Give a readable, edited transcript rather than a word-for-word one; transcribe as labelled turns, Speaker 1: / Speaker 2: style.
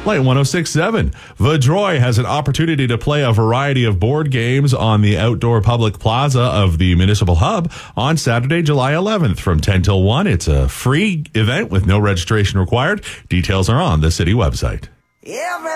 Speaker 1: Light 106.7. Vadroy has an opportunity to play a variety of board games on the outdoor public plaza of the Municipal Hub on Saturday, July 11th from 10 till 1. It's a free event with no registration required. Details are on the city website.